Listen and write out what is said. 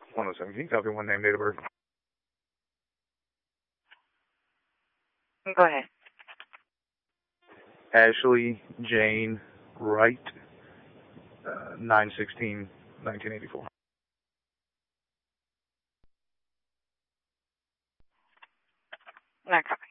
1017. Copy. One name, date of birth. Go ahead. Ashley Jane Wright, 9/16/1984. Not copy.